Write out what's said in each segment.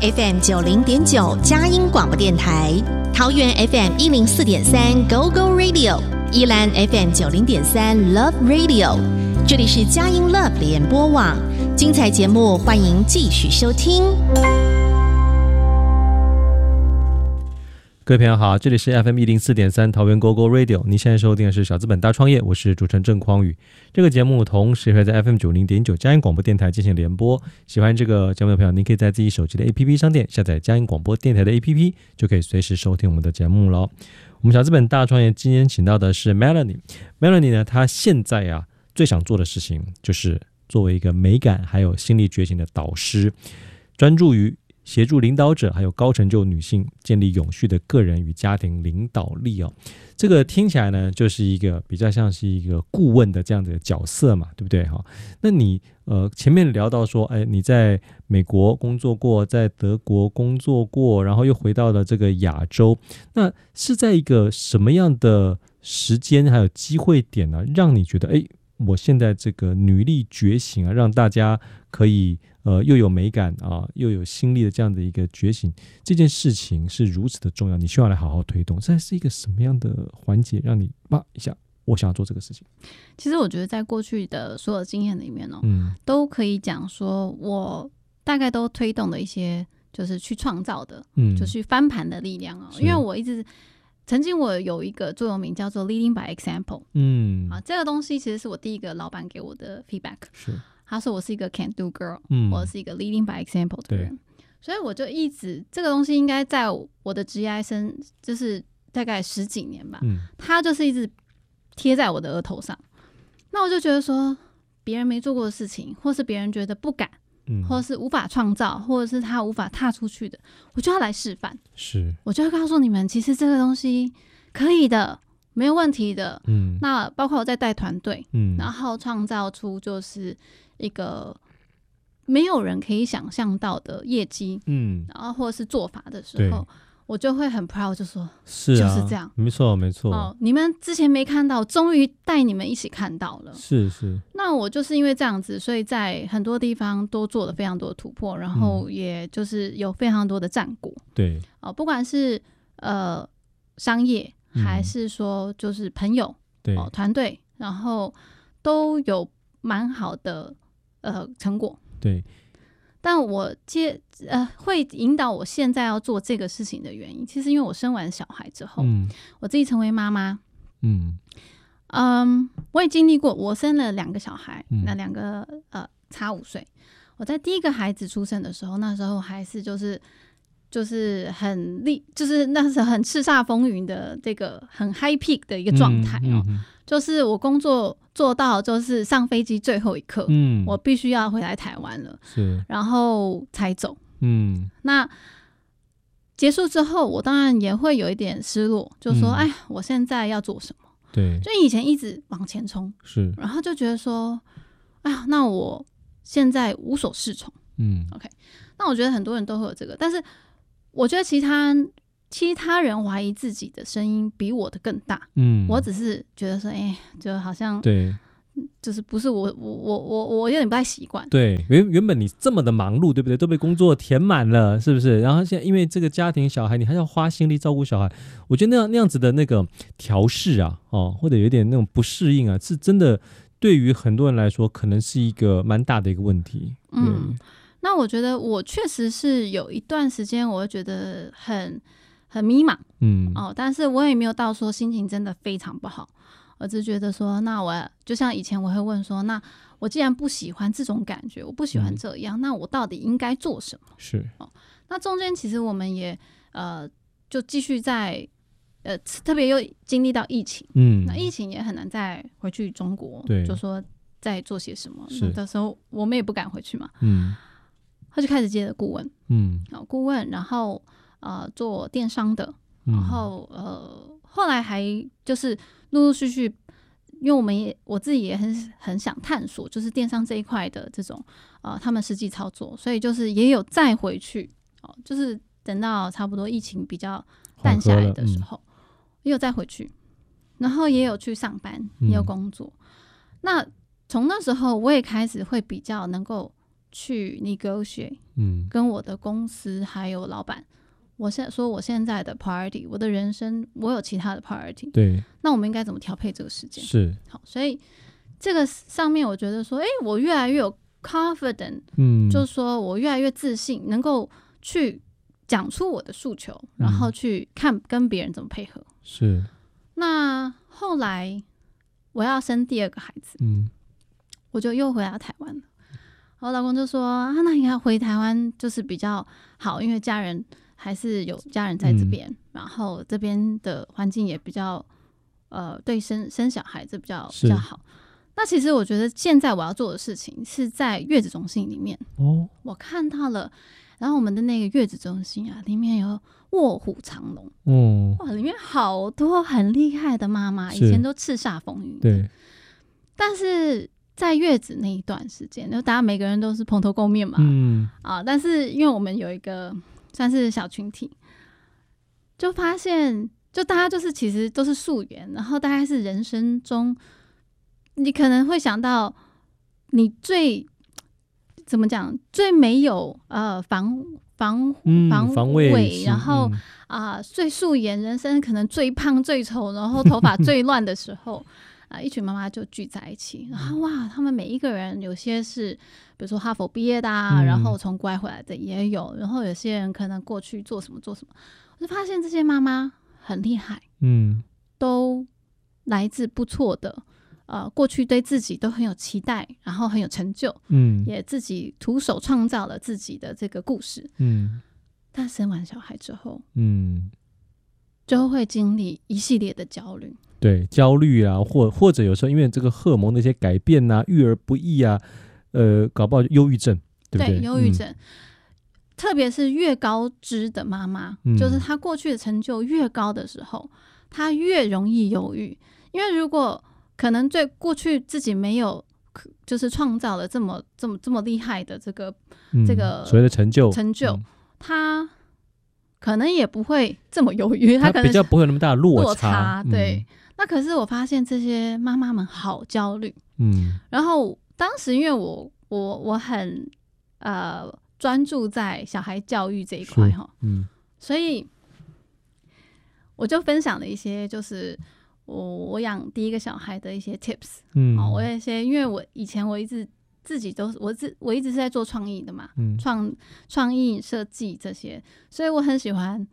FM 90.9佳音广播电台，桃园 FM 104.3 Go Go Radio， 宜兰 FM 90.3 Love Radio， 这里是佳音 Love 联播网，精彩节目欢迎继续收听。 各位朋友好，这里是 FM 104.3桃园 GoGo Radio， 你现在收听的是小资本大创业，我是主持人郑匡宇。这个节目同时会在 FM 90.9佳音广播电台进行联播。喜欢这个节目的朋友，您可以在自己手机的 APP 商店下载佳音广播电台的 APP， 就可以随时收听我们的节目了。我们小资本大创业今天请到的是 Melanie 呢，她现在最想做的事情就是作为一个美感还有心理觉醒的导师，专注于协助领导者还有高成就女性建立永续的个人与家庭领导力哦。这个听起来呢，就是一个比较像是一个顾问的这样的角色嘛，对不对？那你前面聊到说，你在美国工作过，在德国工作过，然后又回到了这个亚洲，那是在一个什么样的时间还有机会点呢，让你觉得我现在这个女力觉醒让大家可以又有美感又有心力的这样的一个觉醒，这件事情是如此的重要，你需要来好好推动。这是一个什么样的环节让你一下我想要做这个事情？ 其实我觉得在过去的所有经验里面都可以讲说我大概都推动的一些就是去创造的就是翻盘的力量因为我一直曾经我有一个座右铭叫做 Leading by Example， 这个东西其实是我第一个老板给我的 feedback， 是他说我是一个 can do girl，我是一个 leading by example 的人，所以我就一直这个东西应该在我的职业生就是大概10几年吧，他就是一直贴在我的额头上，那我就觉得说别人没做过的事情，或是别人觉得不敢或是无法创造，或者是他无法踏出去的，我就要来示范，我就要告诉你们其实这个东西可以的，没有问题的，那包括我在带团队，然后创造出就是一个没有人可以想象到的业绩，然后或者是做法的时候，我就会很 proud， 就说是就是这样， 没错没错， 你们之前没看到，终于带你们一起看到了，是那我就是因为这样子，所以在很多地方都做了非常多的突破，然后也就是有非常多的战果，对，不管是商业还是说就是朋友团队，然后都有蛮好的成果，对。但我会引导我现在要做这个事情的原因，其实因为我生完小孩之后，我自己成为妈妈，我也经历过，我生了2个小孩，那2个差5岁。我在第一个孩子出生的时候，那时候还是就是就是那时候很叱咤风云的这个很 high peak 的一个状态就是我工作做到就是上飞机最后一刻，我必须要回来台湾了，然后才走。那结束之后，我当然也会有一点失落，就说我现在要做什么？对，就以前一直往前冲，然后就觉得说那我现在无所适从。OK， 那我觉得很多人都会有这个，但是我觉得其他人怀疑自己的声音比我的更大，我只是觉得说就好像对，就是不是我有点不太习惯。对， 原本你这么的忙碌，对不对？都被工作填满了，是不是？然后现在因为这个家庭小孩，你还要花心力照顾小孩，我觉得那样子的那个调试或者有点那种不适应是真的，对于很多人来说，可能是一个蛮大的一个问题。 那我觉得我确实是有一段时间，我会觉得很迷茫，但是我也没有到说心情真的非常不好，我只觉得说，那我就像以前我会问说，那我既然不喜欢这种感觉，我不喜欢这样，那我到底应该做什么？那中间其实我们也就继续在特别又经历到疫情，那疫情也很难再回去中国，就说在做些什么，那到时候我们也不敢回去嘛，他就开始接了顾问，顾问，然后做电商的，然后后来还就是陆陆续续，因为我自己也很想探索，就是电商这一块的这种他们实际操作，所以就是也有再回去，就是等到差不多疫情比较淡下来的时候，也有再回去，然后也有去上班，也有工作。那从那时候我也开始会比较能够去 negotiate，跟我的公司还有老板，我现在的 priority， 我的人生我有其他的 priority， 对， 那我们应该怎么调配这个时间？ 是好，所以这个上面我觉得说，我越来越有 confident，就是说我越来越自信，能够去讲出我的诉求，然后去看跟别人怎么配合。 是。 那后来我要生第二个孩子，我就又回到台湾了。我老公就说那你要回台湾就是比较好，因为家人还是有家人在这边，然后这边的环境也比较对生小孩子比较好。那其实我觉得现在我要做的事情是在月子中心里面，我看到了，然后我们的那个月子中心啊，里面有卧虎藏龙，哇，里面好多很厉害的妈妈，以前都叱咤风云， 对。 但是在月子那一段时间，就大家每个人都是蓬头垢面嘛，但是因为我们有一个算是小群体，就发现就大家就是其实都是素颜，然后大概是人生中你可能会想到你最怎么讲最没有防卫，然后最素颜，人生可能最胖最丑，然后头发最乱的时候一群妈妈就聚在一起，然后哇，他们每一个人有些是比如说哈佛毕业的然后从国外回来的也有，然后有些人可能过去做什么，我就发现这些妈妈很厉害，都来自不错的过去对自己都很有期待，然后很有成就，也自己徒手创造了自己的这个故事，但生完小孩之后，就会经历一系列的焦虑， 对，焦虑啊，或者有时候因为这个荷尔蒙的一些改变啊，育儿不易啊，搞不好忧郁症，对不对？ 对，忧郁症，特别是越高知的妈妈，就是她过去的成就越高的时候，她越容易忧郁，因为如果可能对过去自己没有就是创造了这么厉害的这个所谓的成就， 他可能也不会这么忧郁，他可能比较不会有那么大的落差。 对，那可是我发现这些妈妈们好焦虑，然后当时因为我很专注在小孩教育这一块所以我就分享了一些就是我养第一个小孩的一些 tips，我有一些，因为我以前我一直自己都我一直是在做创意的嘛，创意设计这些，所以我很喜欢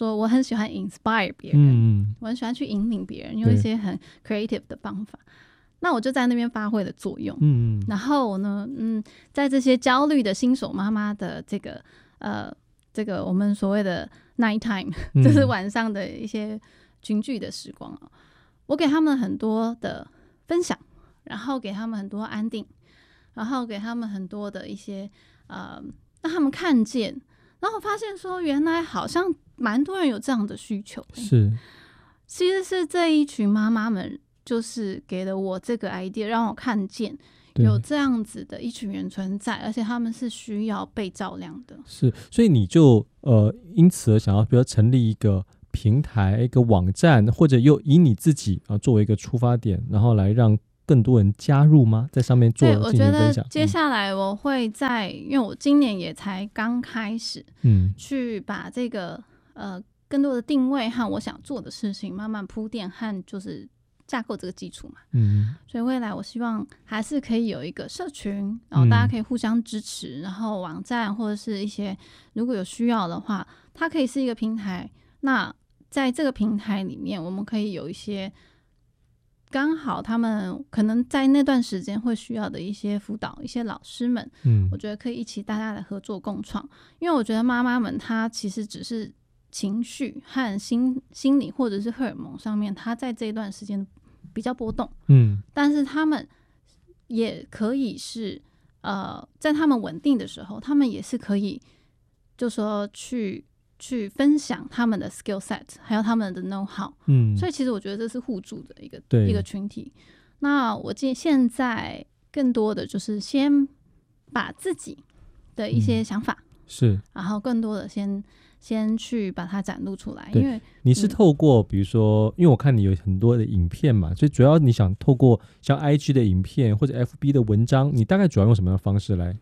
inspire 别人，我很喜欢去引领别人，用一些很 creative 的方法。那我就在那边发挥了作用，然后呢，在这些焦虑的新手妈妈的这个我们所谓的 night time，就是晚上的一些群聚的时光我给他们很多的分享，然后给他们很多安定，然后给他们很多的一些让他们看见，然后我发现说原来好像蛮多人有这样的需求，其实是这一群妈妈们就是给了我这个 idea， 让我看见有这样子的一群人存在，而且他们是需要被照亮的。是， 所以你就因此而想要比如成立一个平台，一个网站，或者又以你自己作为一个出发点，然后来让更多人加入吗？在上面做进行分享。 我觉得接下来我会因为我今年也才刚开始，去把这个更多的定位和我想做的事情慢慢铺垫和就是架构这个基础嘛，所以未来我希望还是可以有一个社群，然后大家可以互相支持，然后网站或者是一些如果有需要的话，它可以是一个平台。那在这个平台里面，我们可以有一些刚好他们可能在那段时间会需要的一些辅导，一些老师们，我觉得可以一起大家来合作共创。因为我觉得妈妈们她其实只是情绪和心理或者是荷尔蒙上面，她在这一段时间比较波动，但是他们也可以是在他们稳定的时候，他们也是可以就说去分享他们的 skill set， 还有他们的 know how，所以其实我觉得这是互助的一个群体。那我现在更多的就是先把自己的一些想法，然后更多的先去把它展露出来。因为你是透过比如说因为我看你有很多的影片嘛，所以主要你想透过像 IG 的影片或者 FB 的文章，你大概主要用什么样的方式来？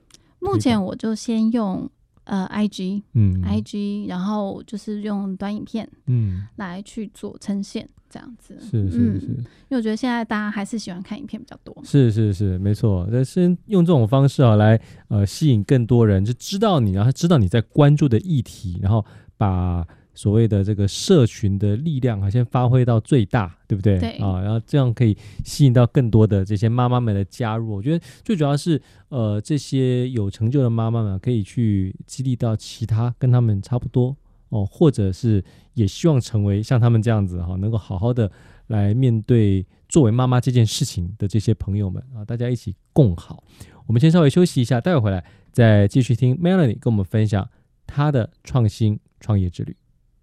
目前我就先用IG， IG， 然后就是用短影片，来去做呈现，这样子。 是，因为我觉得现在大家还是喜欢看影片比较多。 是，没错。但是用这种方式来吸引更多人，就知道你，然后知道你在关注的议题，然后把所谓的这个社群的力量先发挥到最大，对不对？ 对然后这样可以吸引到更多的这些妈妈们的加入。我觉得最主要是这些有成就的妈妈们可以去激励到其他跟他们差不多或者是也希望成为像他们这样子能够好好的来面对作为妈妈这件事情的这些朋友们大家一起共好。我们先稍微休息一下，待会回来再继续听 Melanie 跟我们分享她的创新创业之旅。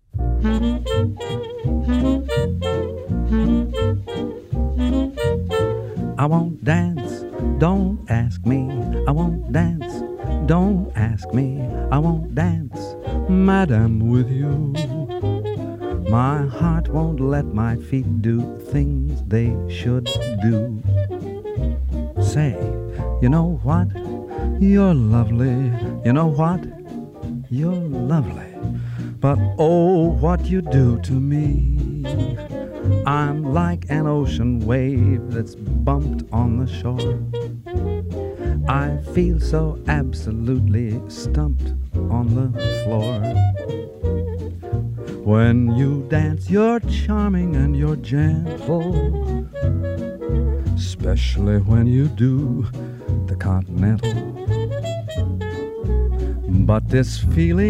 I won't dance, don't ask me. I won't dance, don't ask me. I won't dance, madam, with you. My heart won't let my feet do things they should do. Say, you know what? You're lovely. You know what? You're lovely.But oh, what you do to me. I'm like an ocean wave that's bumped on the shore. I feel so absolutely stumped on the floor. When you dance, you're charming and you're gentle, especially when you do the continental. But this feeling